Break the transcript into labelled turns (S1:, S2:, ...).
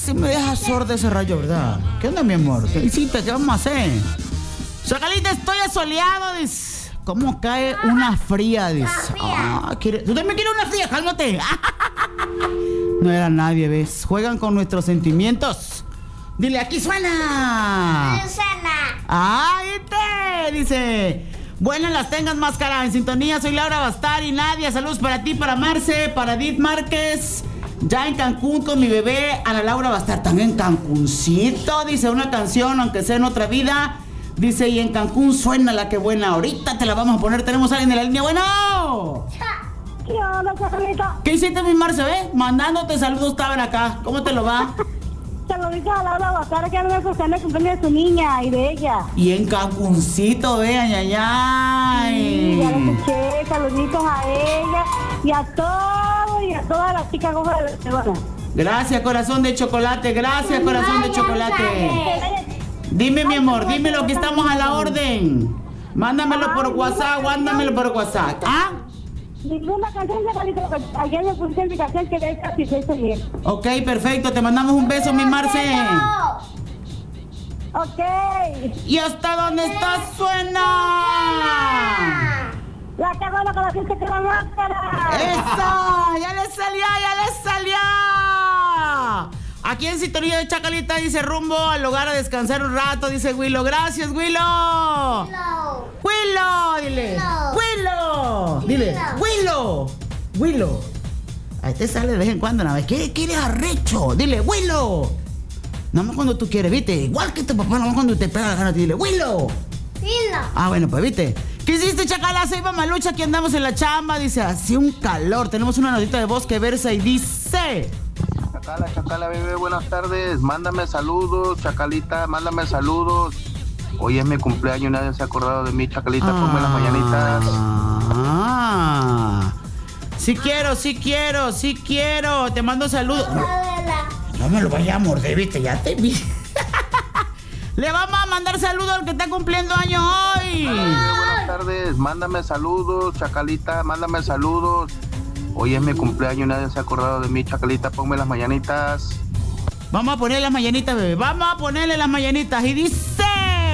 S1: Si me dejas sorda ese rayo, ¿verdad? ¿Qué onda, mi amor? ¿Qué hiciste? ¿Qué vamos a hacer? Chacalita, estoy asoleado, dice. ¿Cómo cae una fría? Dice. ¿Tú también quieres una fría? Cálmate. No era nadie, ¿ves? Juegan con nuestros sentimientos. Dile, aquí suena. ¡Ay, te! Dice. Buenas las tengas, máscara. En sintonía, soy Laura Bastar y Nadia. Saludos para ti, para Marce, para Edith Márquez. Ya en Cancún con mi bebé, Ana Laura Bastar. También en Cancuncito. Dice, una canción, aunque sea en otra vida. Dice, y en Cancún suena la que buena. Ahorita te la vamos a poner. Tenemos a alguien en la línea. Bueno.
S2: ¿Qué onda, Chacalita?
S1: ¿Qué hiciste, mi Marce? ¿Ve? Mandándote saludos, estaban acá. ¿Cómo te lo va?
S2: Saluditos a Laura Bastar, que anda festejando el cumpleaños de su niña y de ella.
S1: Y en Cancuncito, ve, ay.
S2: Sí, ya lo escuché. Saluditos a ella y a todos y a todas las chicas gomas de Barcelona.
S1: Gracias, corazón de chocolate. Gracias, corazón de chocolate. Dime, mi amor, dime lo que estamos a la orden. Mándamelo por WhatsApp, ¿Ah?
S2: Ninguna canción, Chacalita, porque ayer me puse en mi canción que de casi 6 ayer.
S1: Ok, perfecto, te mandamos un beso, mi Marce.
S2: Ok.
S1: ¿Y hasta dónde estás? ¡Suena!
S2: La cagona con la gente que la máscara.
S1: ¡Eso! ¡Ya le salió! Aquí en sintonía de Chacalita dice rumbo al lugar a descansar un rato, dice Willow. Gracias, Willow. Willow, dile. Willow. Dile. Willow. Ahí te sale de vez en cuando, ¿no? ¿Qué quieres arrecho? Dile, Willow. Nada más cuando tú quieres, ¿viste? Igual que tu papá, nada más cuando te pega la gana, te dile, Willow. Ah, bueno, pues, ¿viste? ¿Qué hiciste, Chacala? Se iba Malucha, aquí andamos en la chamba. Dice, así un calor. Tenemos una notita de voz que versa y dice...
S3: Chacala, bebé, buenas tardes. Mándame saludos, Chacalita, mándame saludos. Hoy es mi cumpleaños, nadie se ha acordado de mí, Chacalita, ponme las mañanitas.
S1: Sí quiero. Te mando saludos. No me lo vaya a morder, viste, ya te vi. Le vamos a mandar saludos al que está cumpliendo años hoy.
S3: Buenas tardes, mándame saludos, Chacalita, mándame saludos. Hoy es mi cumpleaños, nadie se ha acordado de mí, Chacalita, ponme las mañanitas.
S1: Vamos a ponerle las mañanitas, bebé. Vamos a ponerle las mañanitas y dice...